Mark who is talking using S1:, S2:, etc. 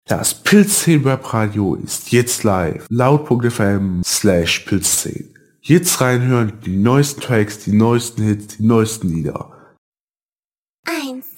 S1: Das Pilz10 Webradio ist jetzt live. Laut.fm/Pilz10. Jetzt reinhören, die neuesten Tracks, die neuesten Hits, die neuesten Lieder.
S2: 1,